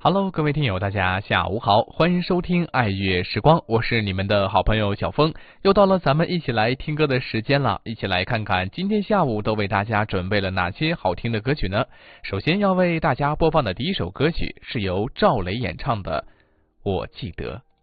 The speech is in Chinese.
Hello，各位听友，大家下午好，欢迎收听爱乐时光，我是你们的好朋友小峰，又到了咱们一起来听歌的时间了，一起来看看今天下午都为大家准备了哪些好听的歌曲呢？首先要为大家播放的第一首歌曲是由赵雷演唱的《我记得》。